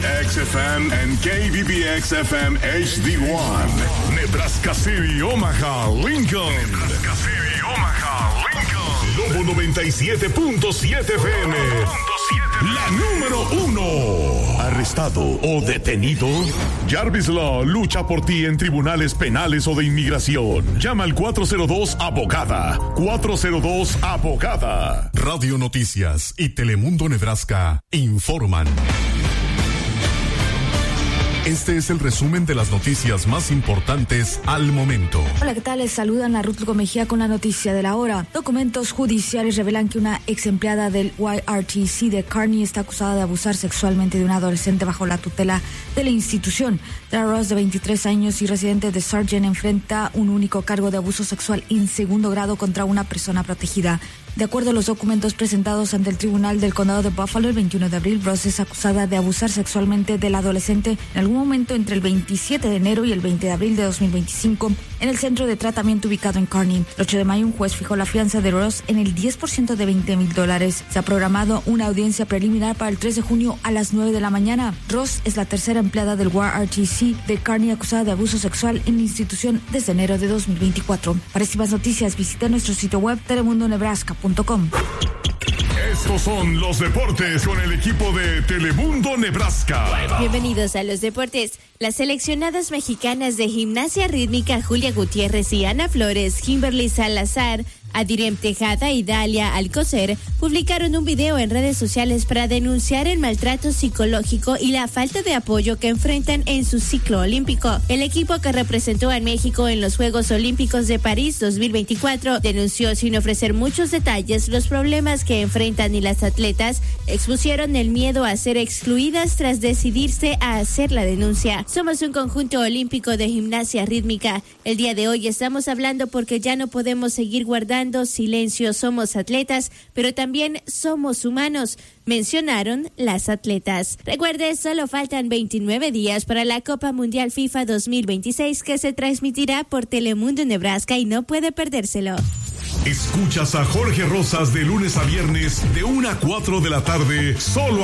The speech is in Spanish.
KBBX-FM and KBBX-FM HD1. Nebraska City, Omaha, Lincoln. Nebraska City, Omaha, Lincoln. Lobo 97.7 FM. La número 1. ¿Arrestado o detenido? Jarvis Law lucha por ti en tribunales penales o de inmigración. Llama al 402-ABOGADA. 402-ABOGADA. Radio Noticias y Telemundo Nebraska informan. Este es el resumen de las noticias más importantes al momento. Hola, ¿qué tal? Les saludan a Ruth Mejía con la noticia de la hora. Documentos judiciales revelan que una ex empleada del YRTC de Kearney está acusada de abusar sexualmente de una adolescente bajo la tutela de la institución. Tara Ross, de 23 años y residente de Sargent, enfrenta un único cargo de abuso sexual en segundo grado contra una persona protegida. De acuerdo a los documentos presentados ante el Tribunal del Condado de Buffalo el 21 de abril, Ross es acusada de abusar sexualmente del adolescente en algún momento entre el 27 de enero y el 20 de abril de 2025 en el centro de tratamiento ubicado en Kearney. El 8 de mayo, un juez fijó la fianza de Ross en el 10% de $20,000. Se ha programado una audiencia preliminar para el 3 de junio a las 9 de la mañana. Ross es la tercera empleada del YRTC de Kearney acusada de abuso sexual en la institución desde enero de 2024. Para más noticias, visita nuestro sitio web telemundonebraska.com. Estos son los deportes con el equipo de Telemundo Nebraska. Bienvenidos a los deportes. Las seleccionadas mexicanas de gimnasia rítmica Julia Gutiérrez y Ana Flores, Kimberly Salazar, Adirem Tejada y Dalia Alcocer publicaron un video en redes sociales para denunciar el maltrato psicológico y la falta de apoyo que enfrentan en su ciclo olímpico. El equipo que representó a México en los Juegos Olímpicos de París 2024 denunció, sin ofrecer muchos detalles, los problemas que enfrentan, y las atletas expusieron el miedo a ser excluidas tras decidirse a hacer la denuncia. Somos un conjunto olímpico de gimnasia rítmica. El día de hoy estamos hablando porque ya no podemos seguir guardando silencio. Somos atletas, pero también somos humanos, mencionaron las atletas. Recuerde, solo faltan 29 días para la Copa Mundial FIFA 2026, que se transmitirá por Telemundo Nebraska y no puede perdérselo. Escuchas a Jorge Rosas de lunes a viernes de 1 a 4 de la tarde, solo